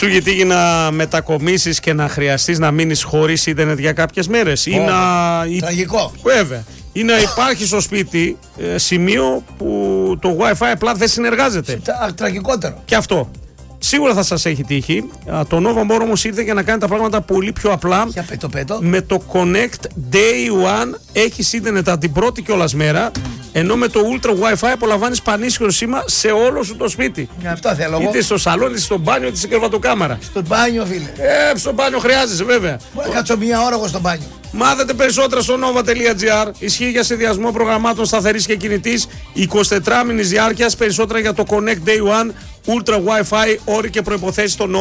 σου γιατί τύχει να μετακομίσεις και να χρειαστείς να μείνεις χωρίς ίντερνετ για κάποιες μέρες? Τραγικό. Βέβαια. Ή να υπάρχει στο σπίτι σημείο που το Wi-Fi απλά δεν συνεργάζεται. Τραγικότερο. Και αυτό. Σίγουρα θα σας έχει τύχει. Το Nova More όμως ήρθε για να κάνει τα πράγματα πολύ πιο απλά. Για πέτω. Με το Connect Day One έχεις ίντερνετ την πρώτη κιόλας μέρα. Ενώ με το Ultra Wi-Fi απολαμβάνεις πανίσχυρο σήμα σε όλο σου το σπίτι. Αυτό θέλω εγώ. Είτε στο σαλόνι, είτε στο μπάνιο, είτε στην κρεβατοκάμαρα. Στο μπάνιο, φίλε. Στο μπάνιο χρειάζεσαι, βέβαια. Μπορεί να κάτσω μία ώρα εγώ στο μπάνιο. Μάθετε περισσότερα στο nova.gr. Ισχύει για συνδυασμό προγραμμάτων σταθερής και κινητής 24 μήνης διάρκειας. Περισσότερα για το Connect Day One Ultra Wi-Fi. Όροι και προϋποθέσεις στο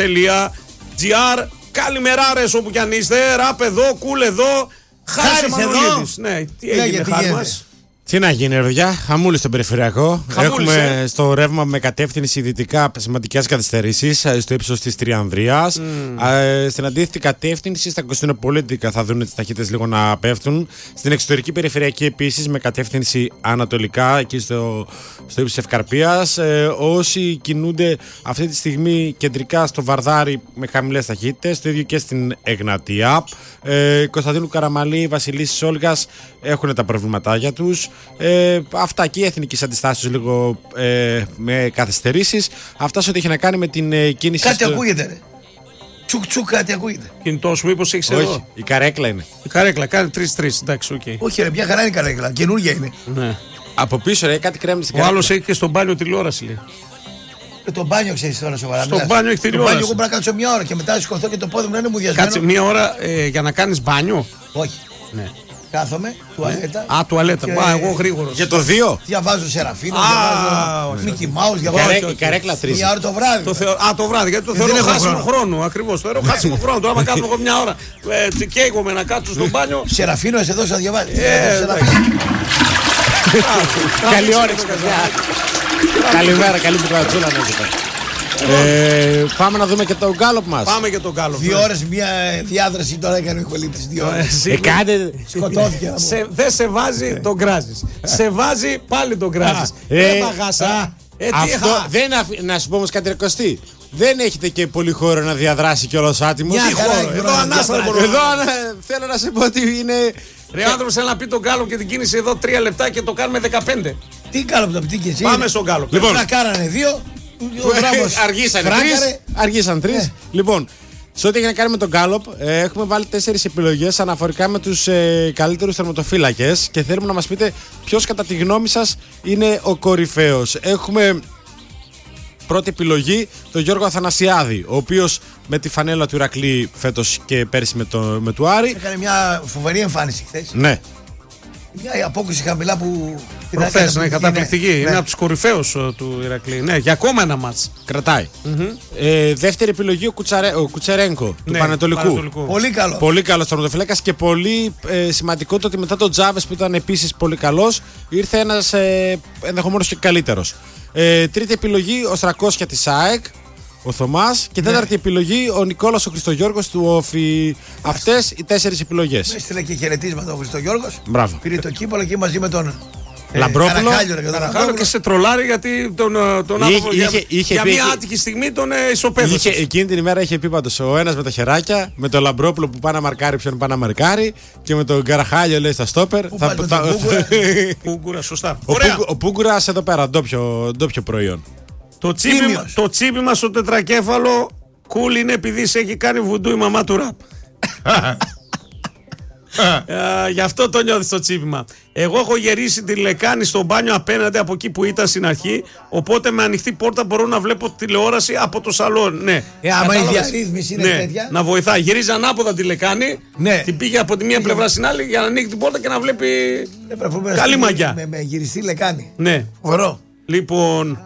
nova.gr. Καλημεράρες όπου κι αν είστε. Ραπ εδώ, κουλ εδώ. Χάρης εδώ. Ναι, τι έγινε, Χάρη μας? Τι να γίνει, ροδιά, χαμούλη στον περιφερειακό. Έχουμε στο ρεύμα με κατεύθυνση δυτικά σημαντικές καθυστερήσεις στο ύψος της Τριανδρίας. Στην αντίθετη κατεύθυνση, στα Κωνσταντινοπολίτικα θα δουν τις ταχύτητες λίγο να πέφτουν. Στην εξωτερική περιφερειακή επίσης με κατεύθυνση ανατολικά, εκεί στο ύψος της Ευκαρπίας. Όσοι κινούνται αυτή τη στιγμή κεντρικά στο Βαρδάρι με χαμηλές ταχύτητες, το ίδιο και στην Εγνατία. Κωνσταντίνου Καραμαλή, Βασιλίσσης Όλγας έχουν τα προβληματάκια τους. Αυτά και οι εθνικές αντιστάσεις λίγο με καθυστερήσεις. Αυτά σε ό,τι έχει να κάνει με την κίνηση. Κάτι ακούγεται, ρε. Τσουκ, κάτι ακούγεται. Κινητό σου, μήπως έχεις εδώ? Όχι, η καρέκλα είναι. Η καρέκλα, κάνει 3-3, εντάξει, οκ. Όχι, ρε, μια χαρά είναι η καρέκλα. Καινούργια είναι. Ναι. Από πίσω, ρε, κάτι κρέμει στην Ο καρέκλα. άλλος έχει και στο μπάνιο τηλεόραση, λέει. Το μπάνιο ξέρεις τώρα σοβαρά. Στο μπάνιο έχει τηλεόραση. Στο μπάνιο εγώ πρέπει να κάτσω μια ώρα και μετά σηκωθώ και το πόδι μου να είναι μουδιασμένο. Κάτσε μια ώρα για να κάνεις μπάνιο. Όχι. Ναι. Κάθομαι, τουαλέτα. Τουαλέτα. Και... εγώ γρήγορος. Για το 2. Διαβάζω Σεραφίνο, διαβάζω Μίκι Μάους, διαβάζω. Η καρέκλα τρίζει. Μια ώρα το βράδυ. Το βράδυ, γιατί το θεωρώ χάσιμο χρόνο. Ακριβώς. Το θεωρώ χάσιμο χρόνο. Τώρα, άμα κάθομαι εγώ μια ώρα και εγώ να κάτσω στο μπάνιο. Σεραφίνο, εσύ εδώ να διαβάζει. Καλή όρεξη, παιδιά. Καλημέρα, καλή πουκατσούλα να έχετε. Πάμε να δούμε και τον γκάλοπ μας. Πάμε και τον γκάλοπ. 2 ώρες μια διάδραση τώρα έκανε ο Ιχολήπτης. 2 ώρες. Σκοτώθηκε. Δεν σε βάζει, τον κράζεις. Σε βάζει, πάλι τον κράζεις. Παγάσα. Αυτό δεν να σου πω όμως κάτι, ρε Κωστή. Δεν έχετε και πολύ χώρο να διαδράσει κιόλας άτιμος. Τι χώρο, εδώ ανάστατα μπορώ. Εδώ θέλω να σε πω ότι είναι. Ρε άνθρωπος, θέλει να πει τον γκάλοπ και την κίνηση εδώ 3 λεπτά και το κάνουμε 15. Τι γκάλοπ το πει και εσύ. Πάμε στον γκάλοπ. Λοιπόν, να κάνανε 2. Αργήσαν 3. Λοιπόν, σε ό,τι έχει να κάνει με τον γκάλοπ, έχουμε βάλει 4 επιλογές αναφορικά με τους καλύτερους τερματοφύλακες και θέλουμε να μας πείτε ποιος κατά τη γνώμη σας είναι ο κορυφαίος. Έχουμε πρώτη επιλογή τον Γιώργο Αθανασιάδη, ο οποίος με τη φανέλα του Ηρακλή φέτος και πέρσι με του Άρη έκανε μια φοβερή εμφάνιση χθες. Ναι. Μια απόκριση χαμηλά που. Προχθές, ναι, καταπληκτική. Είναι από τους κορυφαίους του Ηρακλή. Ναι, για ακόμα ένα μάτς. Κρατάει. Δεύτερη επιλογή ο Κουτσερένκο του Πανετολικού. Πολύ καλό. Πολύ καλός τερματοφύλακας και πολύ σημαντικό το ότι μετά τον Τζάβες που ήταν επίσης πολύ καλός, ήρθε ένας ενδεχομένως και καλύτερος. Τρίτη επιλογή ο Στρακόσια της ΑΕΚ, ο Θωμάς. Και τέταρτη επιλογή ο Νικόλας ο Χριστογιώργος του Όφη. Αυτές οι 4 επιλογές. Έστειλε και χαιρετίσματα ο Χριστογιώργος. Μπράβο. Πήρε το κύπολο εκεί μαζί με τον Λαμπρόπουλο. Καραχάλιο και σε τρολάρι γιατί τον άνθρωπο για μια άτυχη στιγμή τον ισοπαίδωσε. Εκείνη την ημέρα είχε πει πάντως ο ένας με τα χεράκια, με τον Λαμπρόπουλο που πάει να μαρκάρει ποιον πάει να μαρκάρει και με τον Καραχάλιο λέει στα στόπερ. Πούγκουρα, σωστά. Ο Πούγκουρας εδώ πέρα, ντόπιο προϊόν. Το τσίπι μας στο τετρακέφαλο κουλ είναι επειδή σε έχει κάνει βουντού η μαμά του ραπ. Γι' αυτό το νιώθεις το τσίπημα. Εγώ έχω γερίσει τη λεκάνη στο μπάνιο απέναντι από εκεί που ήταν στην αρχή. Οπότε με ανοιχτή πόρτα μπορώ να βλέπω τηλεόραση από το σαλόν. Ναι. Άμα η διαρρύθμιση είναι τέτοια. Να βοηθάει. Γυρίζει ανάποδα τη λεκάνη. Ναι. Την πήγε από τη μία πλευρά στην άλλη για να ανοίγει την πόρτα και να βλέπει. Καλή μαγιά. Με γυριστή λεκάνη. Ναι. Ωραίο. Λοιπόν.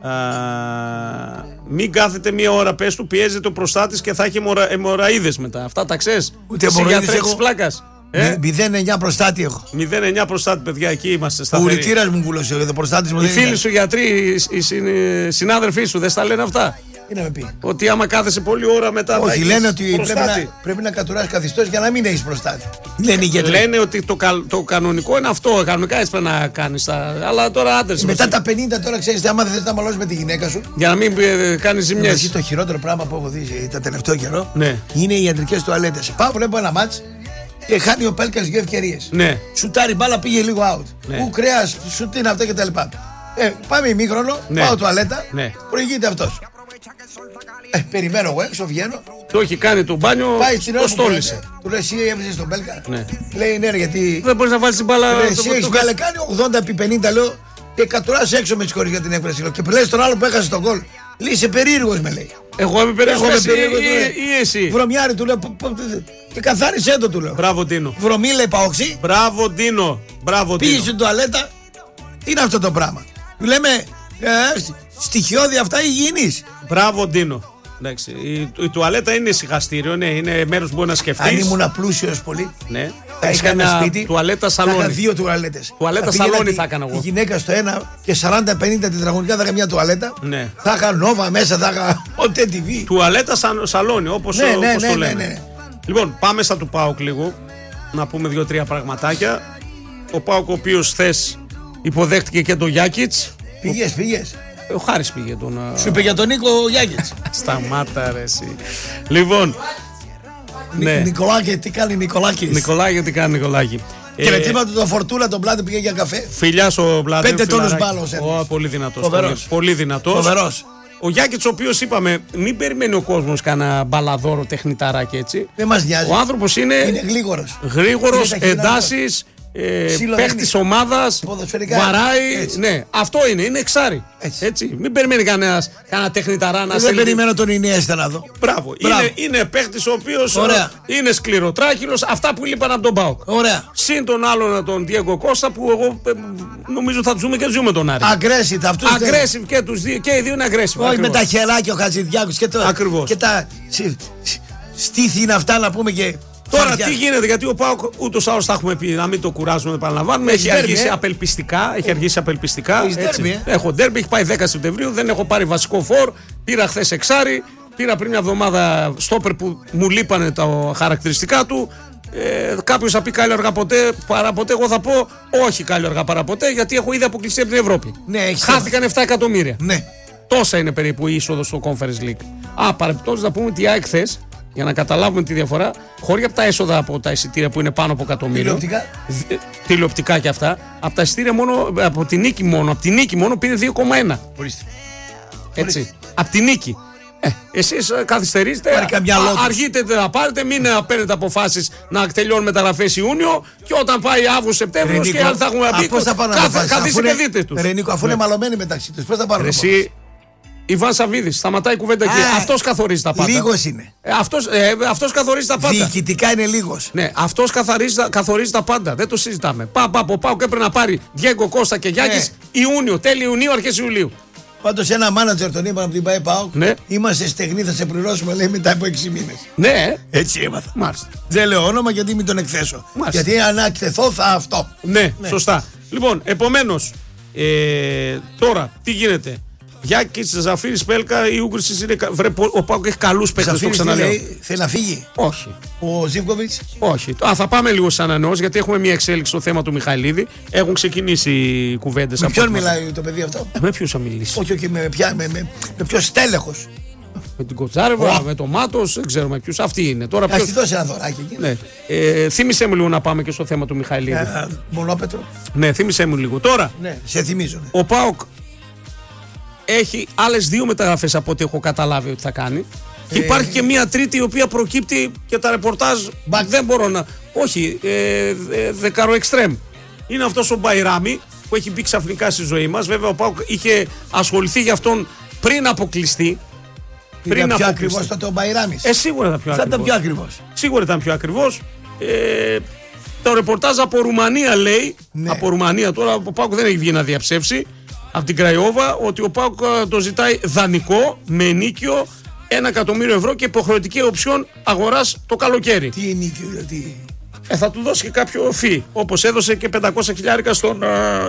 Μην κάθεται μία ώρα, πες του, πιέζεται ο προστάτης και θα έχει αιμορραΐδες μετά. Αυτά τα ξέρεις. Ούτε αιμορραΐδες έχω. Πλάκας. 0,9 προστάτη έχω. 0,9 προστάτη, παιδιά, εκεί είμαστε σταθεροί. Ο ουρητήρας μου βούλωσε, ο προστάτης μου δεν είναι. Οι φίλοι σου γιατροί, οι συνάδελφοί σου, δεν στα λένε αυτά. Τι να με πει. Ότι άμα κάθεσαι πολλή ώρα μετά. Όχι, λένε ότι πρέπει να κατουράς καθιστός για να μην έχεις προστάτη. Λένε ότι το κανονικό είναι αυτό. Κανονικά έτσι πρέπει να κάνεις. Αλλά τώρα άντρες. Μετά τα 50 τώρα ξέρεις, άμα δεν θες να μαλώσεις με τη γυναίκα σου. Για να μην κάνεις ζημιές. Το χειρότερο πράγμα που έχω δει τα τελευταίο καιρό είναι οι ιατρικές τουαλέτες. Πάω, βλέπω ένα μάτς. Και χάνει ο Πέλκας 2 ευκαιρίες. Ναι. Σουτάρει μπάλα, πήγε λίγο out. Ναι. Κρέας, σουτίνα αυτά κτλ. Πάμε ημίχρονο, πάω τουαλέτα, προηγείται αυτός. Περιμένω εγώ έξω, βγαίνω. Το έχει κάνει το μπάνιο, πάει στην το στόλισε. Του λέει εσύ έβρισες τον Πέλκα. Ναι. Λέει ναι, γιατί. Δεν μπορείς να βάλεις την μπάλα. Εσύ έχεις βγάλει, κάνει 80x50, λέω. Και κατουράς έξω με τις χωρίς για την έκφραση. Και λες τον άλλο που έχασε τον γκολ. Λέει είσαι περίεργος, με λέει. Εγώ είμαι περίεργος ή εσύ. Βρωμιάρη του λέω. Και καθάρισέ το, του λέω. Μπράβο Ντίνο. Βρωμή λέει παοξή. Μπράβο Ντίνο. Πήγε στην τουαλέτα. Τι είναι αυτό το πράγμα. Του λέμε στοιχειώδη αυτά υγιεινής. Μπράβο Ντίνο. Εντάξει, η τουαλέτα είναι σιγαστήριο, ναι, είναι μέρος που μπορεί να σκεφτείς. Αν ήμουν πλούσιος πολύ, ναι. θα είχα ένα σπίτι, τουαλέτα σαλόνι. Θα είχα 2 τουαλέτες. Τουαλέτα σαλόνι θα έκανα εγώ. Η γυναίκα στο ένα και 40-50 τετραγωνικά θα είχα μια τουαλέτα. Ναι. Θα είχα νόβα μέσα, θα είχα ό,τι TV. Τουαλέτα σαλόνι, όπως το λέμε. Ναι. Λοιπόν, πάμε στα του ΠΑΟΚ λίγο, να πούμε 2-3 πραγματάκια. Ο ΠΑΟΚ, ο οποίος χθες υποδέχτηκε και τον Γιάκιτς. Πήγες. Ο Χάρης πήγε τον. Σου είπε για τον Νίκο Γιάκητς. Σταμάτα ρε εσύ. Λοιπόν. Νικολάκη, τι κάνει Νικολάκης. Νικολάκη, τι κάνει Νικολάκη. Χαιρετήματα του Φορτούλα, τον Πλάτη πήγε για καφέ. Φιλιά ο Πλάτη. 5 τόνους μπάλος. Πολύ δυνατός. Πολύ δυνατός. Φοβερός. Ο Γιάκητς, ο οποίος είπαμε, μην περιμένει ο κόσμος κανένα μπαλαδόρο τεχνηταράκι έτσι. Δεν μας νοιάζει. Ο άνθρωπος είναι γρήγορος, εντάσεις. Παίχτης ομάδας, βαράει. Ναι, αυτό είναι εξάρι. Έτσι. Μην περιμένει κανένα τεχνηταρά να δεν περιμένω τον Ινιέστα να δω. Μπράβο. Είναι παίχτης ο οποίος είναι σκληροτράχυλος. Αυτά που λείπαν από τον ΠΑΟΚ. Συν τον άλλον τον Διέγκο Κώστα που εγώ νομίζω θα ζούμε και ζούμε τον Άρη. Aggressive και τους δύο. Και οι δύο είναι aggressive. Όχι με τα χεράκια ο Χατζηδιάκος και τα στήθη είναι αυτά να πούμε και. Τώρα τι γίνεται, γιατί ο ΠΑΟΚ ούτως άλλως θα έχουμε πει, να μην το κουράζουμε, να επαναλαμβάνουμε. Έχει αργήσει απελπιστικά. Έχω ντέρμπι, έχει πάει 10 Σεπτεμβρίου, δεν έχω πάρει βασικό φόρ. Πήρα χθες εξάρι, πήρα πριν μια εβδομάδα στόπερ που μου λείπανε τα χαρακτηριστικά του. Κάποιος θα πει καλό αργά ποτέ, παρά ποτέ. Εγώ θα πω όχι καλό αργά παρά ποτέ, γιατί έχω ήδη αποκλειστεί από την Ευρώπη. Χάθηκαν 7 εκατομμύρια. Τόσα είναι περίπου η είσοδο στο Conference League. Παρεμπιπτόντως να πούμε ότι η ΑΕΚ χθες, για να καταλάβουμε τη διαφορά, χωρί από τα έσοδα από τα εισιτήρια που είναι πάνω από εκατομμύριο. Τηλεοπτικά και αυτά. Από τα εισιτήρια μόνο, από τη νίκη μόνο πήρε 2,1. Έτσι. Από τη νίκη. Εσείς καθυστερήσετε, αργείτε να πάρετε, μην παίρνετε αποφάσεις να τελειώνουν μεταγραφές Ιούνιο και όταν πάει Αύγουστο-Σεπτέμβριο και άλλοι θα έχουμε πει. Καθίστε και δείτε τους. Ρενίκο, αφού είναι μαλωμένοι μεταξύ τους, πώς θα πάρουν αποφάσεις. Ιβάν Σαββίδης, σταματάει η κουβέντα εκεί. Αυτός καθορίζει τα πάντα. Λίγος είναι. Αυτός καθορίζει τα πάντα. Διοικητικά είναι λίγος. Ναι, αυτός καθορίζει τα πάντα. Δεν το συζητάμε. Ο ΠΑΟΚ έπρεπε να πάρει Διέγκο Κώστα και Γιάκης Ιούνιο, τέλη Ιουνίου, αρχές Ιουλίου. Πάντως ένα μάνατζερ τον είπαν από την ΠΑΟΚ. Ναι. Είμαστε στεγνοί, θα σε πληρώσουμε λέει μετά από 6 μήνες. Ναι. Έτσι έμαθα. Μάλιστα. Δεν λέω όνομα γιατί μην τον εκθέσω. Μάλιστα. Γιατί αν εκθεθώ θα αυτό. Ναι, σωστά. Λοιπόν, επομένως, τώρα τι γίνεται. Γιάκης, Ζαφίρης, Πέλκα, η Ούγκρης είναι. Ο ΠΑΟΚ έχει καλούς παίκτες, το ξαναλέω. Θέλει να φύγει. Όχι. Ο Ζίβκοβιτς. Όχι. Θα πάμε λίγο στις ανανεώσεις γιατί έχουμε μια εξέλιξη στο θέμα του Μιχαηλίδη. Έχουν ξεκινήσει οι κουβέντες. Με ποιον μιλάει το παιδί αυτό? Με ποιους θα μιλήσει? Όχι, με ποιο στέλεχος. Με την Κοτσάρεβα, με το Μάτος, δεν ξέρω με ποιους. Αυτή είναι. Τώρα ποιος... Ας τη δώσει ένα δωράκι εκεί. Ναι. Θύμισέ μου λίγο να πάμε και στο θέμα του Μιχαηλίδη. Μονόπετρο. Ναι, θύμισέ μου λίγο. Τώρα. Ναι, σε θυμίζω. Ναι. Ο ΠΑΟΚ έχει άλλες 2 μεταγραφές από ό,τι έχω καταλάβει ότι θα κάνει. Και υπάρχει και μία τρίτη η οποία προκύπτει και τα ρεπορτάζ. Δεν μπορώ να. Όχι, δεκαρο εξτρέμ. Είναι αυτός ο Μπαϊράμι που έχει μπει ξαφνικά στη ζωή μας. Βέβαια ο ΠΑΟΚ είχε ασχοληθεί για αυτόν πριν αποκλειστεί. Ήταν πιο ακριβώς τότε ο Μπαϊράμις. Σίγουρα ήταν πιο ακριβώς. Θα ήταν πιο ακριβώς. Σίγουρα ήταν πιο ακριβώς. Το ρεπορτάζ από Ρουμανία λέει. Ναι. Από Ρουμανία τώρα ο ΠΑΟΚ δεν έχει βγει να διαψεύσει. Από την Κραϊόβα ότι ο ΠΑΟΚ το ζητάει δανεικό με ενίκιο 1 εκατομμύριο ευρώ και υποχρεωτική οψιόν αγοράς το καλοκαίρι. Τι ενίκιο, γιατί. Θα του δώσει και κάποιο φι, όπως έδωσε και 500 χιλιάρικα στον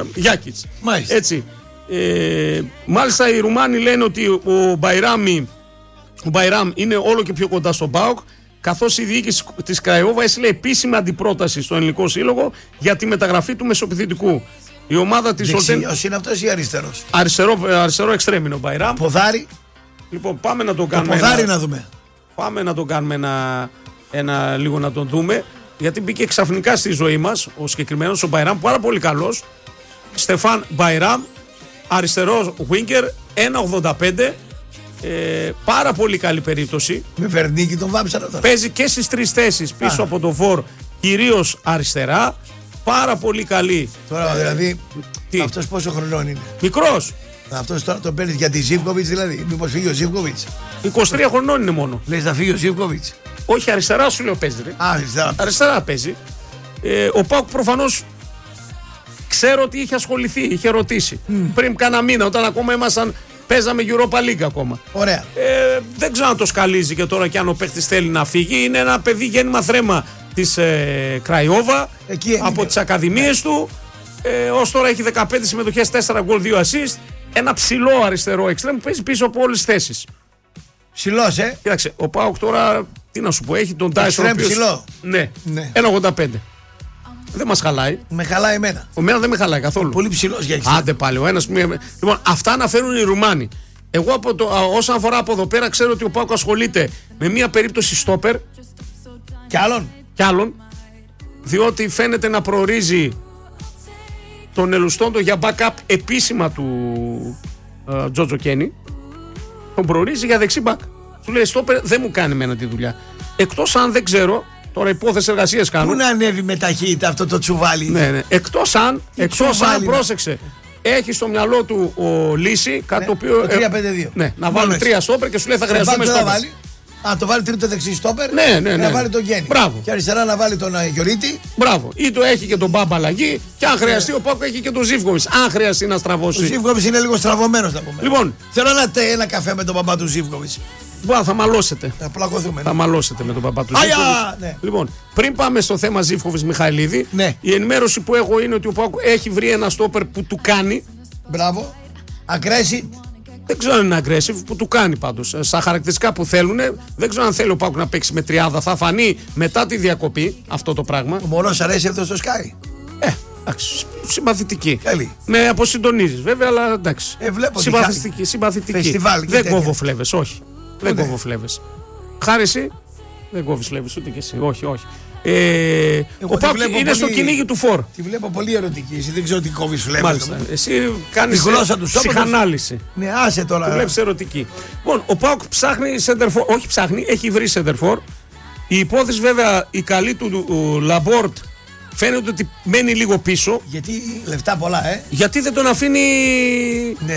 Γιάκιτς. Μάλιστα. Έτσι. Μάλιστα οι Ρουμάνοι λένε ότι ο Μπαϊράμι ο Μπαϊράμ είναι όλο και πιο κοντά στον ΠΑΟΚ, καθώς η διοίκηση της Κραϊόβα έστειλε επίσημη αντιπρόταση στον Ελληνικό Σύλλογο για τη μεταγραφή του μεσοπιθητικού. Η ομάδα της Δεξιός είναι αυτός ή αριστερός? Αριστερό εξτρέμ είναι ο Μπαϊράμ. Ποδάρι. Λοιπόν, πάμε να τον κάνουμε. Ποδάρι να δούμε. Πάμε να τον κάνουμε λίγο να τον δούμε. Γιατί μπήκε ξαφνικά στη ζωή μας ο συγκεκριμένος ο Μπαϊράμ, πάρα πολύ καλός. Στεφάν Μπαϊράμ, αριστερός winger, 1,85. Πάρα πολύ καλή περίπτωση. Με Βερνίκη τον βάψανα τώρα. Παίζει και στις 3 θέσεις πίσω από το φορ, κυρίως αριστερά. Πάρα πολύ καλή. Τώρα δηλαδή, αυτός πόσο χρονών είναι? Μικρός. Αυτός τώρα τον παίρνει για τη Ζίβκοβιτς δηλαδή? Μήπως φύγει ο Ζίβκοβιτς? 23 χρονών είναι μόνο. Λες να φύγει ο Ζίβκοβιτς? Όχι, αριστερά σου λέω παίζει. Αριστερά παίζει. Ο ΠΑΟΚ προφανώς ξέρω ότι είχε ασχοληθεί, είχε ρωτήσει. Πριν κάνα μήνα, όταν ακόμα παίζαμε Europa League ακόμα. Ωραία. Δεν ξέρω αν το σκαλίζει και τώρα και αν ο παίχτης θέλει να φύγει. Είναι ένα παιδί γέννημα θρέμα της Κραϊόβα, από τις ακαδημίες του. Ως τώρα έχει 15 συμμετοχές, 4 γκολ, 2 assist. Ένα ψηλό αριστερό εξτρέμ που παίζει πίσω από όλες τις θέσεις. Ψηλός, Κοίταξε, ο ΠΑΟΚ τώρα, τι να σου πω, έχει τον Τάισον. Εξτρέμ ψηλό. Ναι, 1,85. Δεν μας χαλάει. Με χαλάει εμένα. Εμένα δεν με χαλάει καθόλου. Πολύ ψηλός για εξτρέμ. Άντε πάλι, ο ένας. Λοιπόν, αυτά αναφέρουν οι Ρουμάνοι. Εγώ όσον αφορά από εδώ πέρα, ξέρω ότι ο ΠΑΟΚ ασχολείται με μια περίπτωση στόπερ. Κι άλλον. Διότι φαίνεται να προορίζει τον Ελουστόντο για backup επίσημα του Τζότζο Κένι. Τον προορίζει για δεξί back. Του λέει στόπερ δεν μου κάνει εμένα τη δουλειά. Εκτός αν δεν ξέρω, τώρα υπόθεση εργασίας κάνω. Πού να ανέβει με ταχύτητα αυτό το τσουβάλι? Ναι. Εκτός αν πρόσεξε. Έχει στο μυαλό του ο Λύση κάτι το οποίο. 3-5-2. Ναι, να βάλει 3 στόπερ και σου λέει θα χρειαστούμε στόπερ. Αν το βάλει τρίτο δεξί στόπερ, ναι. να βάλει τον Γέννη. Μπράβο. Και αριστερά να βάλει τον Γιωρίτη. Μπράβο. Ή το έχει και τον Μπάμπα αλλαγή. Και αν χρειαστεί, ο Πάκο έχει και τον Ζίβκοβιτς. Αν χρειαστεί να στραβώσει. Ο Ζίβκοβιτς είναι λίγο στραβωμένος να πούμε. Λοιπόν, θέλω ένα καφέ με τον μπαμπά του Ζίβκοβιτς. Θα μαλώσετε. Θα μαλώσετε με τον μπαμπά του Ζίβκοβιτς. Ναι. Λοιπόν, πριν πάμε στο θέμα Ζίβκοβιτς Μιχαηλίδη, η ενημέρωση που έχω είναι ότι ο Πάκο έχει βρει ένα στόπερ που του κάνει. Μπράβο. Aggressive. Δεν ξέρω αν είναι aggressive, που του κάνει πάντως. Στα χαρακτηριστικά που θέλουν, δεν ξέρω αν θέλει ο Πάκου να παίξει με 30. Θα φανεί μετά τη διακοπή αυτό το πράγμα. Ο Μωρός αρέσει αυτό στο Sky. Εντάξει, συμπαθητική. Καλή. Με αποσυντονίζεις βέβαια, αλλά εντάξει. Συμπαθητική. Φεστιβάλ. Δεν κόβω φλέβες, όχι. Δεν κόβω φλέβες. Χάρη εσύ, δεν κόβεις φλέβες ούτε και εσύ. Όχι. Ο Πάκου είναι στο κυνήγι του φορ. Τη βλέπω πολύ ερωτική. Εσύ δεν ξέρω τι κόβεις φλέβες. Μάλιστα. Εσύ κάνεις ψυχανάλυση. Ναι, άσε τώρα. Το βλέπεις ερωτική. Λοιπόν, ο Πάκου ψάχνει σεντερφόρ. Όχι ψάχνει, έχει βρει σεντερφόρ. Η υπόθεση βέβαια η καλή του Λαμπόρτ φαίνεται ότι μένει λίγο πίσω. Γιατί λεφτά πολλά, Γιατί δεν τον αφήνει. Ναι,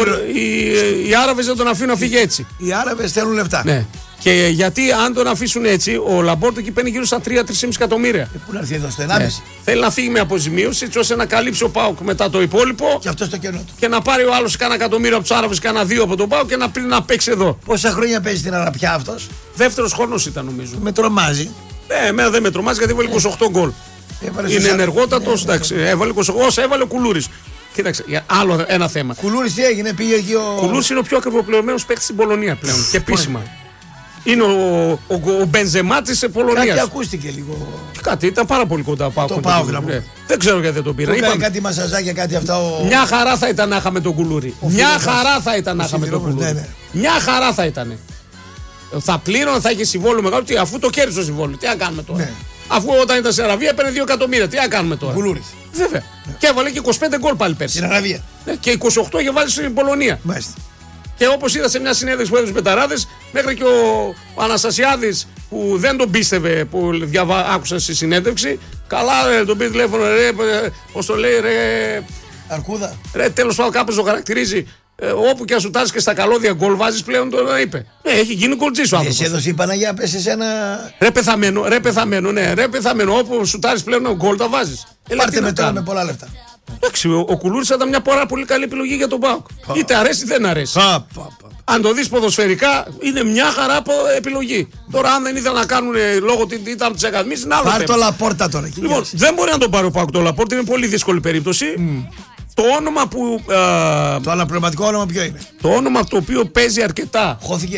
οι Άραβες δεν τον αφήνουν να φύγει έτσι. Οι Άραβες θέλουν λεφτά. Ναι. Και γιατί αν τον αφήσουν έτσι, ο Λαμπόρτ εκεί παίρνει γύρω στα 3-3,5 εκατομμύρια. Πού να έρθει εδώ στο 1,5. Ναι. Θέλει να φύγει με αποζημίωση, έτσι ώστε να καλύψει ο ΠΑΟΚ μετά το υπόλοιπο. Και αυτό στο κενό του. Και να πάρει ο άλλος κάνα εκατομμύριο από τους Άραβες, κάνα 2 από τον ΠΑΟΚ και να πει να παίξει εδώ. Πόσα χρόνια παίζει στην Αραπιά αυτός? Δεύτερος χρόνος ήταν νομίζω. Με τρομάζει. Εμένα δεν με τρομάζει γιατί έβαλε 28 γκολ. Είναι ενεργότατος, εντάξει. Έβαλε 28 όσα έβαλε ο Κουλούρης. Κοίταξε, άλλο ένα θέμα. Κουλούρης τι έγινε, πήγε εκεί ο. Κουλούρης είναι ο πιο ακριβοπληρωμένος παίκτης στην Πολωνία πλέον. Και επίσημα. Είναι ο Μπενζεμά της Πολωνίας. Κάτι ακούστηκε λίγο. Κάτι, ήταν πάρα πολύ κοντά από το ΠΑΟΚ. Δεν ξέρω γιατί δεν τον πήρα. Έκανε κάτι μασαζάκια, κάτι αυτά. Μια χαρά θα ήταν να είχαμε τον Κουλούρη. Μια χαρά θα ήταν να είχαμε τον Κουλούρη. Μια χαρά θα ήταν. Θα πλήρωνε, θα είχε συμβόλαιο μεγάλο. Αφού το κέρδισε το συμβόλαιο, τι να κάνουμε τώρα. Αφού όταν ήταν σε Αραβία έπαιρνε 2 εκατομμύρια, τι να κάνουμε τώρα. Κουλούρης. Βέβαια. Και έβαλε και 25 γκολ πάλι πέρσι. Στην Αραβία. Και 28 είχε βάλει στην Πολωνία. Μάλιστα. Και όπως είδα σε μια συνέντευξη που έδωσε στους Πεταράδες, μέχρι και ο Αναστασιάδης που δεν τον πίστευε που άκουσα στη συνέντευξη, καλά τον πήρε τηλέφωνο, πώς το λέει, Αρκούδα. Τέλος πάντων κάπως το χαρακτηρίζει. Όπου και αν σου τάσει και στα καλώδια γκολ βάζεις πλέον, το είπε. Έχει γίνει γκολτζής ο άνθρωπος. Εσύ έδωσε η Παναγιά, πέσει σε ένα. Ρε πεθαμένο, όπου σου τάσει πλέον γκολ τα βάζεις. Πάρτε με τώρα με πολλά λεφτά. Εντάξει, ο Κουλούρης ήταν μια πολύ καλή επιλογή για τον ΠΑΟΚ. Είτε αρέσει είτε δεν αρέσει. Αν το δεις ποδοσφαιρικά, είναι μια χαρά επιλογή. Τώρα, αν δεν ήθελαν να κάνουν λόγω ότι ήταν από τις ακαδημίες, είναι άλλο θέμα. Πάρ' το Λαπόρτα τώρα. Λοιπόν, δεν μπορεί να τον πάρει ο ΠΑΟΚ το Λαπόρτα, είναι πολύ δύσκολη περίπτωση. Το όνομα που. Το αναπληρωματικό όνομα ποιο είναι? Το όνομα το οποίο παίζει αρκετά. Χώθηκες.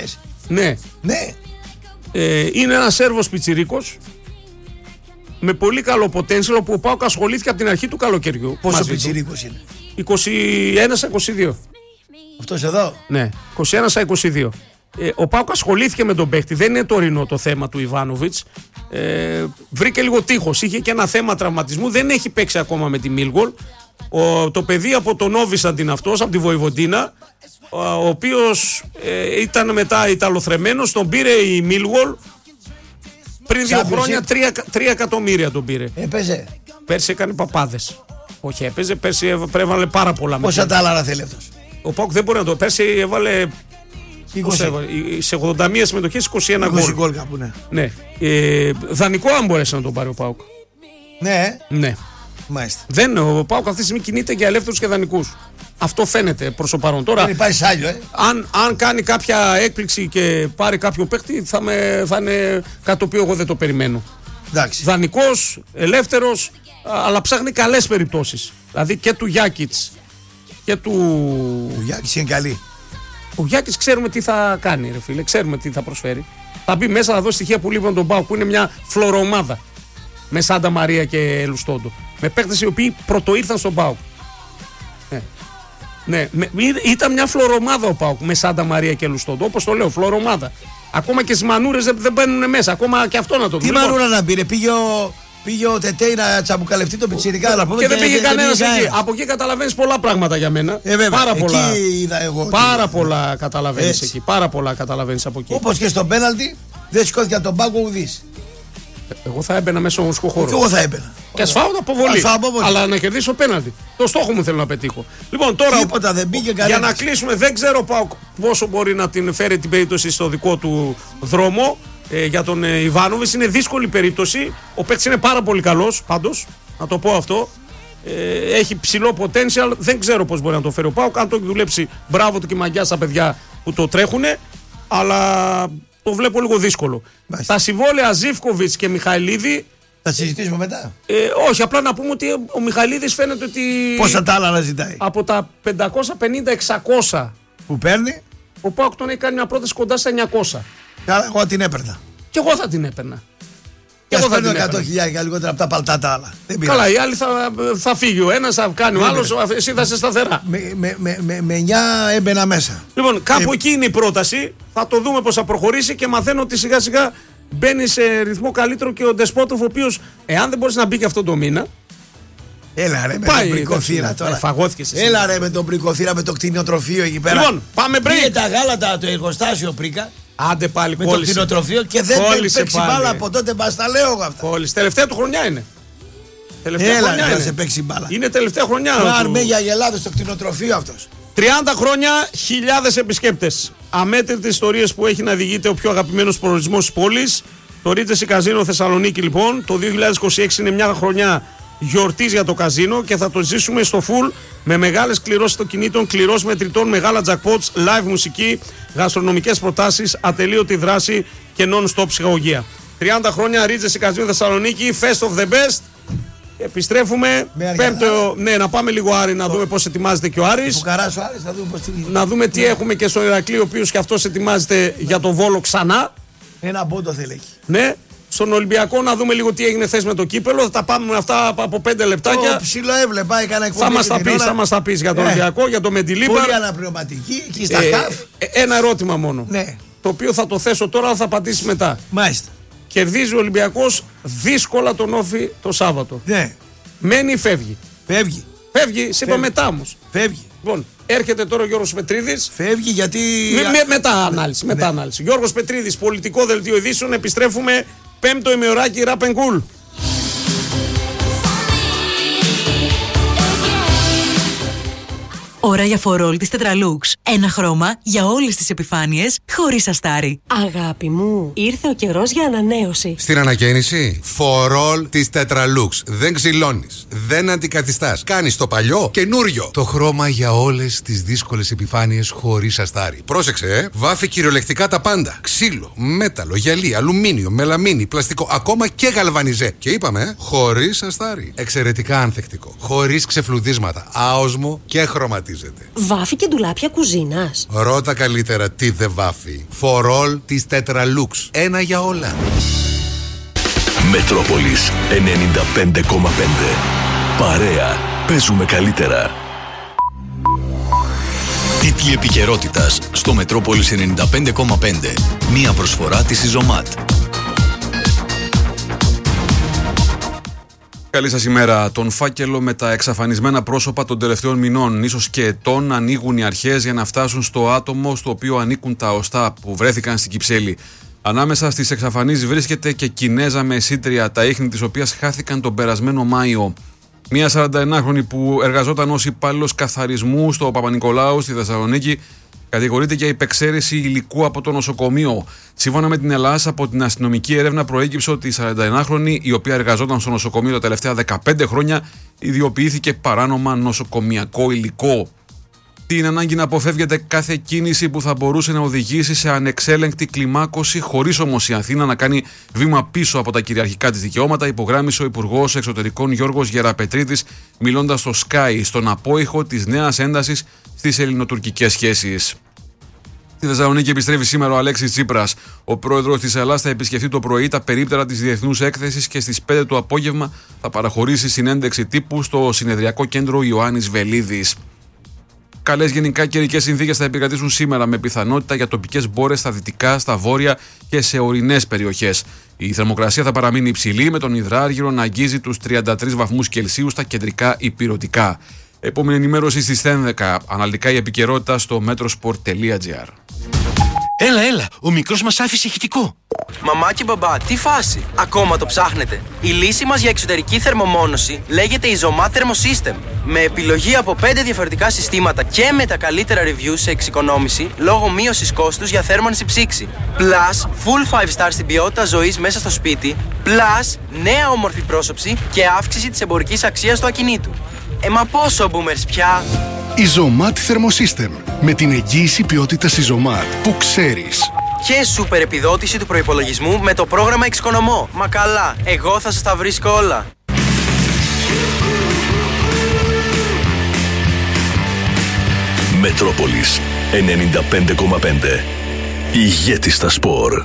Ναι. Είναι ένας Σέρβος πιτσιρίκος με πολύ καλό potential που ο ΠΑΟΚ ασχολήθηκε από την αρχή του καλοκαιριού. Πόσο πιτσιρίκος είναι? 21-22. Αυτός εδώ? Ναι, 21-22. Ο ΠΑΟΚ ασχολήθηκε με τον παίχτη. Δεν είναι τωρινό το θέμα του Ιβάνοβιτς. Βρήκε λίγο τείχος. Είχε και ένα θέμα τραυματισμού. Δεν έχει παίξει ακόμα με τη Μίλγολ. Το παιδί από τον Νόβισαντ είναι αυτός, από τη Βοηβοντίνα, ο οποίος ήταν μετά Ιταλοθρεμένος. Τον πήρε η Μίλγολ πριν 2 χρόνια. 3 εκατομμύρια τον πήρε. Έπαιζε? Πέρσι έκανε παπάδες. Όχι, έπαιζε. Πέρσι έβαλε πάρα πολλά. Πόσα τάλαρα θέλει αυτός? Ο ΠΑΟΚ δεν μπορεί να το. Πέρσι έβαλε 20. Σε 81 συμμετοχές 21 γκολ. 20 γκολ κάπου, ναι. Δανεικό αν μπορέσει να τον πάρει ο ΠΑΟΚ. Ναι. Μάλιστα. Ο ΠΑΟΚ αυτή τη στιγμή κινείται για ελεύθερους και δανεικούς. Αυτό φαίνεται προς το παρόν. Τώρα, δεν υπάρχει σάλιο, αν κάνει κάποια έκπληξη και πάρει κάποιο παίκτη, θα είναι κάτι το οποίο εγώ δεν το περιμένω. Δανεικός, ελεύθερος, αλλά ψάχνει καλές περιπτώσεις. Δηλαδή και του Γιάκιτς και του. Ο Γιάκιτς είναι καλή. Ο Γιάκης ξέρουμε τι θα κάνει, ρε φίλε, ξέρουμε τι θα προσφέρει. Θα μπει μέσα, θα δώσει στοιχεία που λείπουν τον ΠΑΟΚ, που είναι μια φλωρομάδα με Σάντα Μαρία και Λουστόντο. Με παίκτες οι οποίοι πρωτοήρθαν στον ΠΑΟΚ. Ναι, ήταν μια φλωρομάδα ο ΠΑΟΚ με Σάντα Μαρία και Λουστόντο. Όπως το λέω, φλωρομάδα. Ακόμα και στις μανούρες δεν μπαίνουν μέσα, ακόμα και αυτό να το δούμε. Τι μανούρα να μπει, πήγε ο Τετέι να τσαμπουκαλευτεί το πιτσιρικά, να πούμε. Και δεν πήγε κανένας εκεί. Από εκεί καταλαβαίνεις πολλά πράγματα για μένα. Πάρα πολλά. Εκεί είδα εγώ. Πάρα πολλά καταλαβαίνεις εκεί. Πάρα πολλά καταλαβαίνεις από εκεί. Όπως και στο πέναλτι, δεν σηκώθηκε από τον πάγκο ουδής. Εγώ θα έμπαινα μέσα στο μουσικό χώρο. Και εγώ θα έμπαινα. Και ας φάω αποβολή. Αλλά να κερδίσω πέναλτι. Το στόχο μου θέλω να πετύχω. Λοιπόν, τώρα. Τίποτα δεν μπήκε κανένας. Για να κλείσουμε, δεν ξέρω πόσο μπορεί να την φέρει την περίπτωση στο δικό του δρόμο. Για τον Ιβάνοβιτς είναι δύσκολη περίπτωση. Ο παίκτης είναι πάρα πολύ καλός, πάντως, να το πω αυτό. Έχει ψηλό potential. Δεν ξέρω πώς μπορεί να το φέρει ο ΠΑΟΚ. Αν το έχει δουλέψει, μπράβο του και μαγιά στα παιδιά που το τρέχουνε. Αλλά το βλέπω λίγο δύσκολο. Μάλιστα. Τα συμβόλαια Ζίβκοβιτς και Μιχαηλίδη. Θα συζητήσουμε μετά. Όχι, απλά να πούμε ότι ο Μιχαηλίδης φαίνεται ότι. Πόσα τα άλλα να ζητάει? Από τα 550-600 που παίρνει, ο ΠΑΟΚ τον έχει κάνει μια πρόταση κοντά στα 900. Καλά, εγώ την έπαιρνα. Και εγώ θα την έπαιρνα. Και εγώ θα την 100.000 λιγότερα από τα παλτά τα άλλα. Καλά, οι άλλοι θα φύγει ο ένας, θα κάνει ο άλλος, εσύ θα είσαι σταθερά. Με 9 έμπαινα μέσα. Λοιπόν, κάπου εκεί είναι η πρόταση. Θα το δούμε πώς θα προχωρήσει και μαθαίνω ότι σιγά σιγά μπαίνει σε ρυθμό καλύτερο και ο Ντεσπότοφ, ο οποίος, εάν δεν μπορείς να μπει και αυτό το μήνα. Έλα ρε με τον Πρικοθήρα τώρα. Φαγώθηκες. Έλα ρε με τον Πρικοθήρα, με το κτηνιοτροφείο εκεί πέρα. Λοιπόν, πάμε break. Πήγε τα γάλατα το εργοστάσιο Πρίκα. Άντε πάλι, με το κτηνοτροφείο και δεν παίξει μπάλα από τότε. Μπας τα λέω εγώ αυτά. Κόλλησε. Τελευταία του χρονιά είναι. Έλα ρε να σε παίξει μπάλα. Είναι τελευταία χρονιά. Άρμε για γελάδες στο κτηνοτροφείο αυτός. 30 χρόνια, χιλιάδες επισκέπτες. Αμέτρητες ιστορίες που έχει να διηγείται ο πιο αγαπημένος προορισμός της πόλης. Το Regency Casino Θεσσαλονίκη λοιπόν. Το 2026 είναι μια χρονιά γιορτής για το καζίνο και θα το ζήσουμε στο full με μεγάλες κληρώσεις των κινήτων, κληρώσεις μετρητών, μεγάλα jackpots, live μουσική, γαστρονομικές προτάσεις, ατελείωτη δράση και non-stop ψυχαγωγία. 30 χρόνια Regency Casino Θεσσαλονίκη, Fest of the Best. Επιστρέφουμε. Πέμπτο, ναι, να πάμε λίγο Άρη να δούμε πώς ετοιμάζεται και ο Άρης. Να δούμε τι έχουμε και στο Ηρακλή, ο οποίος και αυτός ετοιμάζεται για το Βόλο ξανά. Ένα πόντο θέλει εκεί. Ναι. Στον Ολυμπιακό να δούμε λίγο τι έγινε χθες με το κύπελο. Θα τα πάμε με αυτά από 5 λεπτάκια. Ψηλό έβλεπα, έκανα εκπομπή. Θα μας τα πεις για τον Ολυμπιακό, για το Μεντιλίμπαρ. Πολύ αναπληρωματική, εκεί στα χαφ. Ένα ερώτημα μόνο. Ναι. Το οποίο θα το θέσω τώρα, θα απαντήσει μετά. Μάλιστα. Κερδίζει ο Ολυμπιακός δύσκολα τον Όφη το Σάββατο. Ναι. Μένει ή φεύγει? Φεύγει, σε είπα μετά όμως. Φεύγει. Λοιπόν, έρχεται τώρα ο Γιώργος Πετρίδης. Φεύγει γιατί. Μετά ανάλυση. Γιώργος Πετρίδης, πολιτικό δελτίο ειδήσεων. Επιστρέφουμε 5ο ημεωράκι Rap and Cool. Ώρα για φορόλ της Tetralux. Ένα χρώμα για όλες τις επιφάνειες, χωρίς αστάρι. Αγάπη μου, ήρθε ο καιρός για ανανέωση. Στην ανακαίνιση, φορόλ της Tetralux. Δεν ξυλώνεις, δεν αντικαθιστάς. Κάνεις το παλιό καινούριο. Το χρώμα για όλες τις δύσκολες επιφάνειες, χωρίς αστάρι. Πρόσεξε, βάφει κυριολεκτικά τα πάντα. Ξύλο, μέταλλο, γυαλί, αλουμίνιο, μελαμίνη, πλαστικό, ακόμα και γαλβανιζέ. Και είπαμε, χωρίς αστάρι. Εξαιρετικά ανθεκτικό. Χωρίς ξεφλουδίσματα, άοσμο και χρωματικό. τερματίζεται. Βάφει και ντουλάπια κουζίνας. Ρώτα καλύτερα τι δεν βάφει. For all της Tetralux. Ένα για όλα. Μετρόπολης 95,5. Παρέα. Παίζουμε καλύτερα. Τίτλοι επικαιρότητας στο Μετρόπολης 95,5. Μία προσφορά της Ιζωμάτ. Καλή σας ημέρα. Τον φάκελο με τα εξαφανισμένα πρόσωπα των τελευταίων μηνών, ίσως και ετών, ανοίγουν οι αρχές για να φτάσουν στο άτομο στο οποίο ανήκουν τα οστά που βρέθηκαν στην Κυψέλη. Ανάμεσα στις εξαφανίσεις βρίσκεται και Κινέζα με εσίτρια, τα ίχνη της οποίας χάθηκαν τον περασμένο Μάιο. Μια 41χρονη που εργαζόταν ως υπάλληλος καθαρισμού στο Παπα-Νικολάου στη Θεσσαλονίκη κατηγορείται για υπεξαίρεση υλικού από το νοσοκομείο. Σύμφωνα με την Ελλάδα, από την αστυνομική έρευνα προέκυψε ότι η 41χρονη, η οποία εργαζόταν στο νοσοκομείο τα τελευταία 15 χρόνια, ιδιοποιήθηκε παράνομα νοσοκομιακό υλικό. Την ανάγκη να αποφεύγεται κάθε κίνηση που θα μπορούσε να οδηγήσει σε ανεξέλεγκτη κλιμάκωση, χωρίς όμως η Αθήνα να κάνει βήμα πίσω από τα κυριαρχικά της δικαιώματα, υπογράμμισε ο Υπουργός Εξωτερικών Γιώργος Γεραπετρίτης, μιλώντας στο Sky, στον απόϊχο της νέας έντασης στις ελληνοτουρκικές σχέσεις. Στη Θεσσαλονίκη επιστρέφει σήμερα ο Αλέξης Τσίπρας. Ο πρόεδρος της Ελλάδας θα επισκεφτεί το πρωί τα περίπτερα της Διεθνούς Έκθεσης και στις 5 το απόγευμα θα παραχωρήσει συνέντευξη τύπου στο συνεδριακό κέντρο Ιωάννης Βελίδης. Καλές γενικά καιρικές συνθήκες θα επικρατήσουν σήμερα, με πιθανότητα για τοπικές μπόρες στα δυτικά, στα βόρεια και σε ορεινές περιοχές. Η θερμοκρασία θα παραμείνει υψηλή, με τον υδράργυρο να αγγίζει τους 33 βαθμούς Κελσίου στα κεντρικά ηπειρωτικά. Επόμενη ενημέρωση στις 11. Αναλυτικά η επικαιρότητα στο metrosport.gr. Έλα, ο μικρός μας άφησε ηχητικό. Μαμά και μπαμπά, τι φάση? Ακόμα το ψάχνετε? Η λύση μας για εξωτερική θερμομόνωση λέγεται Izomat Thermosystem. Με επιλογή από 5 διαφορετικά συστήματα και με τα καλύτερα reviews σε εξοικονόμηση λόγω μείωσης κόστους για θέρμανση ψήξη. Plus, full 5 star στην ποιότητα ζωής μέσα στο σπίτι. Plus, νέα όμορφη πρόσωψη και αύξηση της εμπορικής αξίας του ακινήτου. Μα πόσο boomers πια? Izomat Thermosystem. Με την εγγύηση ποιότητας Izomat που ξέρεις. Και σούπερ επιδότηση του προϋπολογισμού με το πρόγραμμα Εξοικονομώ. Μα καλά, εγώ θα σας τα βρίσκω όλα. Μετρόπολης 95,5. Ηγέτης στα σπορ.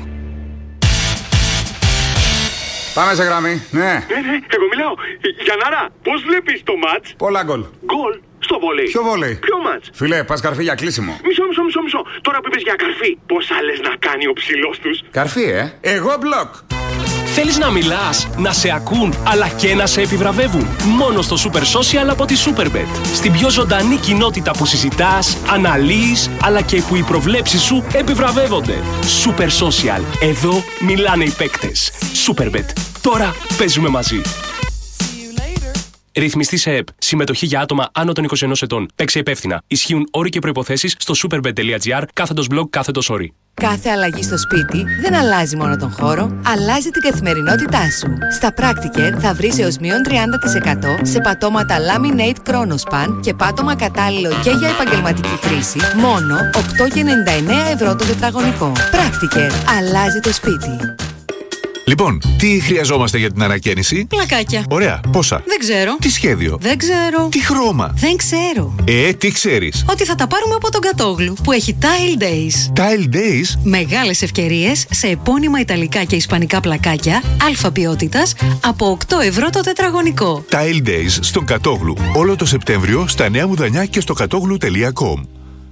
Πάμε σε γραμμή, ναι. Εγώ μιλάω. Γιαννάρα, πώς βλέπεις το μάτς? Πολλά γκολ. Γκολ στο βολέι. Ποιο βολέι? Ποιο μάτς? Φιλέ, πας καρφί για κλείσιμο. Μισό. Τώρα που είπες για καρφί, πόσα λες να κάνει ο ψηλός τους? Καρφί, Εγώ μπλοκ. Θέλεις να μιλάς, να σε ακούν, αλλά και να σε επιβραβεύουν? Μόνο στο Super Social από τη Superbet. Στην πιο ζωντανή κοινότητα που συζητάς, αναλύεις, αλλά και που οι προβλέψεις σου επιβραβεύονται. Super Social. Εδώ μιλάνε οι παίκτες. Superbet. Τώρα παίζουμε μαζί. Ρυθμιστή σε ΕΠ. Συμμετοχή για άτομα άνω των 21 ετών. Παίξε υπεύθυνα. Ισχύουν όροι και προϋποθέσεις στο superbet.gr/blog/όροι. Κάθε αλλαγή στο σπίτι δεν αλλάζει μόνο τον χώρο, αλλάζει την καθημερινότητά σου. Στα Practiker θα βρεις έως μείον 30% σε πατώματα Laminate Chronospan και πάτωμα κατάλληλο και για επαγγελματική χρήση, μόνο 8,99 ευρώ το τετραγωνικό. Practiker. Αλλάζει το σπίτι. Λοιπόν, τι χρειαζόμαστε για την ανακαίνιση? Πλακάκια. Ωραία. Πόσα? Δεν ξέρω. Τι σχέδιο? Δεν ξέρω. Τι χρώμα? Δεν ξέρω. Τι ξέρεις? Ότι θα τα πάρουμε από τον Κατόγλου που έχει Tile Days. Tile Days? Μεγάλες ευκαιρίες σε επώνυμα ιταλικά και ισπανικά πλακάκια αλφα ποιότητας από 8 ευρώ το τετραγωνικό. Tile Days στον Κατόγλου. Όλο το Σεπτέμβριο στα Νέα Μουδανιά και στο κατόγλου.com.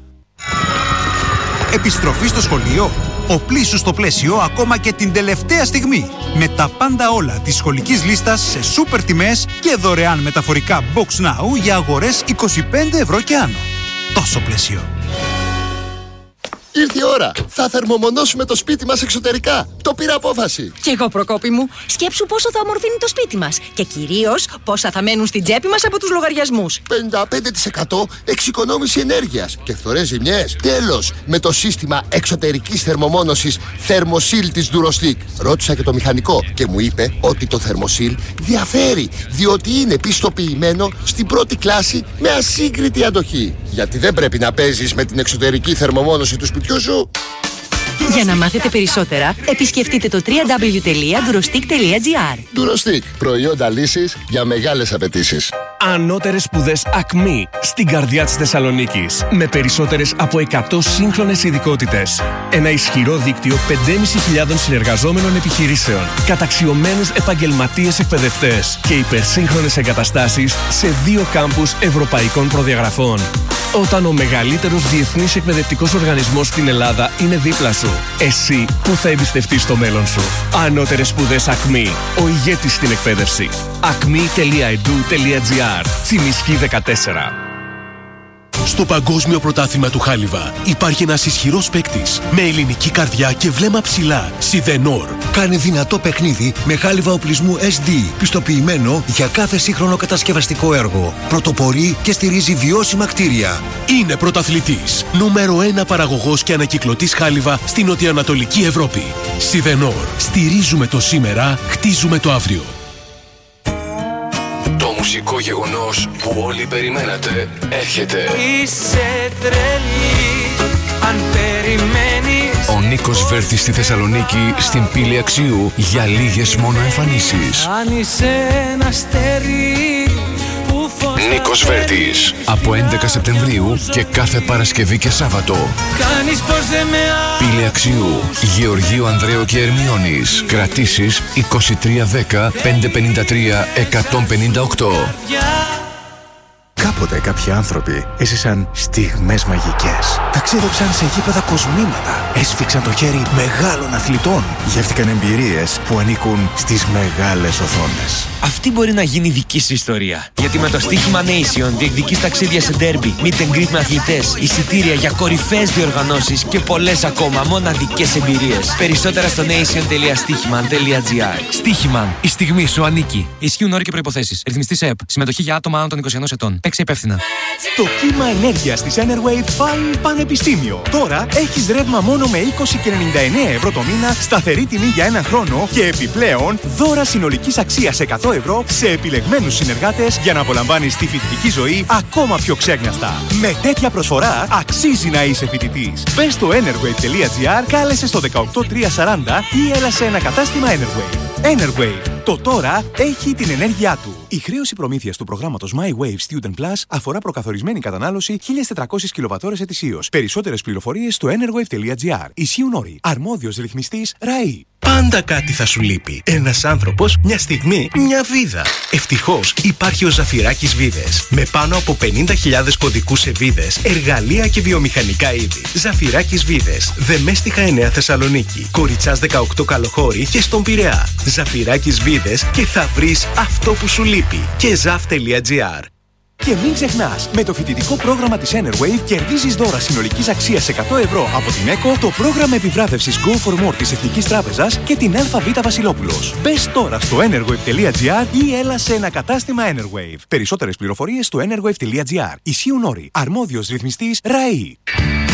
Επιστροφή στο σχολείο. Οπλίσου στο πλαίσιο ακόμα και την τελευταία στιγμή. Με τα πάντα όλα της σχολικής λίστας σε σούπερ τιμές και δωρεάν μεταφορικά Box Now για αγορές 25 ευρώ και άνω. Τόσο πλαίσιο. Ήρθε η ώρα. Θα θερμομονώσουμε το σπίτι μας εξωτερικά. Το πήρα απόφαση. Κι εγώ, Προκόπη μου. Σκέψου πόσο θα ομορφύνει το σπίτι μας. Και κυρίως πόσα θα μένουν στην τσέπη μας από τους λογαριασμούς. 55% εξοικονόμηση ενέργειας και φθορές ζημιές. Τέλος, με το σύστημα εξωτερικής θερμομόνωσης Thermosil της Durostick. Ρώτησα και το μηχανικό και μου είπε ότι το Thermosil διαφέρει, διότι είναι πιστοποιημένο στην πρώτη κλάση με ασύγκριτη αντοχή. Γιατί δεν πρέπει να παίζεις με την εξωτερική θερμομόνωση του σπιτιού σου. Για να μάθετε περισσότερα, επισκεφτείτε το www.durostick.gr. Durostick, προϊόντα λύσης για μεγάλες απαιτήσεις. Ανώτερες σπουδές ΑΚΜΗ στην καρδιά της Θεσσαλονίκης. Με περισσότερες από 100 σύγχρονες ειδικότητες. Ένα ισχυρό δίκτυο 5.500 συνεργαζόμενων επιχειρήσεων. Καταξιωμένους επαγγελματίες εκπαιδευτές. Και υπερσύγχρονες εγκαταστάσεις σε 2 κάμπους ευρωπαϊκών προδιαγραφών. Όταν ο μεγαλύτερος διεθνής εκπαιδευτικός οργανισμός στην Ελλάδα είναι δίπλα σου, εσύ που θα εμπιστευτείς το μέλλον σου. Ανώτερες σπουδές ΑΚΜΗ. Ο ηγέτης στην εκπαίδευση. acme.edu.gr. Τσιμισκή 14. Στο Παγκόσμιο Πρωτάθλημα του Χάλιβα υπάρχει ένας ισχυρός παίκτης με ελληνική καρδιά και βλέμμα ψηλά. Σιδενόρ. Κάνει δυνατό παιχνίδι με χάλιβα οπλισμού SD, πιστοποιημένο για κάθε σύγχρονο κατασκευαστικό έργο. Πρωτοπορεί και στηρίζει βιώσιμα κτίρια. Είναι πρωταθλητής. Νούμερο 1 παραγωγός και ανακυκλωτής χάλιβα στην νοτιοανατολική Ευρώπη. Σιδενόρ. Στηρίζουμε το σήμερα, χτίζουμε το αύριο. Το μουσικό γεγονός που όλοι περιμένατε έρχεται. Είσαι τρελή, αν περιμένεις. Ο Νίκος Βέρτης στη Θεσσαλονίκη, στην Πύλη Αξίου, για λίγες μόνο εμφανίσεις. Αν είσαι ένα αστέρι που φως. Νίκος Βέρτης, από 11 Σεπτεμβρίου και κάθε Παρασκευή και Σάββατο. Κάνεις πως δεν με Πύλη Αξίου, Γεωργίου Ανδρέου και Ερμιώνης. Κρατήσεις 2310 553 158. Κάποτε κάποιοι άνθρωποι έζησαν στιγμές μαγικές. Ταξίδεψαν σε γήπεδα κοσμήματα. Έσφιξαν το χέρι μεγάλων αθλητών. Γεύτηκαν εμπειρίες που ανήκουν στις μεγάλες οθόνες. Αυτή μπορεί να γίνει δική σου ιστορία. Γιατί με το στοίχημα Nation διεκδικείς ταξίδια σε ντέρμπι, meet and greet με αθλητές, εισιτήρια για κορυφαίες διοργανώσεις και πολλές ακόμα μοναδικές εμπειρίες. Περισσότερα στο nation.stichiman.gr. Στοίχημαν. Η στιγμή σου ανήκει. Ισχύουν όροι και προϋποθέσεις. Ρυθμιστής ΕΠ. Συμμετοχή για άτομα άνω των 21 ετών. Παίξε υπεύθυνα. Το κύμα ενέργειας της Enerwave πάει πανεπιστήμιο. Τώρα έχεις ρεύμα μόνο με 20 και 99 ευρώ το μήνα, σταθερή τιμή για 1 χρόνο και επιπλέον δώρα συνολικής αξίας 100 ευρώ σε επιλεγμένους συνεργάτες για να απολαμβάνεις τη φοιτητική ζωή ακόμα πιο ξέγνιαστα. Με τέτοια προσφορά αξίζει να είσαι φοιτητής. Μπες στο enerwave.gr, κάλεσε στο 18340 ή έλα σε ένα κατάστημα Enerwave. Enerwave. Το τώρα έχει την ενέργειά του. Η χρέωση προμήθειας του προγράμματος My Wave Student Plus αφορά προκαθορισμένη κατανάλωση 1.400 κιλοβατώρες ετησίως. Περισσότερες πληροφορίες στο enerwave.gr. Ισχύουν όροι. Αρμόδιος ρυθμιστής ΡΑΗ. Πάντα κάτι θα σου λείπει. Ένας άνθρωπος, μια στιγμή, μια βίδα. Ευτυχώς υπάρχει ο Ζαφυράκης Βίδες. Με πάνω από 50.000 κωδικούς σε βίδες, εργαλεία και βιομηχανικά είδη. Ζαφυράκης Βίδες. Δεμέστιχα 9 Θεσσαλονίκη. Κοριτσάς 18 Καλοχώρη και στον Πειραιά. Ζαφυράκης Βίδες και θα βρεις αυτό που σου λείπει. Και zaf.gr. Και μην ξεχνάς, με το φοιτητικό πρόγραμμα της Enerwave κερδίζεις δώρα συνολικής αξίας 100 ευρώ από την ΕΚΟ, το πρόγραμμα επιβράβευσης Go for More της Εθνικής Τράπεζας και την ΑΒ Βασιλόπουλος. Μπες τώρα στο enerwave.gr ή έλα σε ένα κατάστημα Enerwave. Περισσότερες πληροφορίες στο enerwave.gr. Ισχύουν όροι. Αρμόδιος ρυθμιστής ΡΑΗ.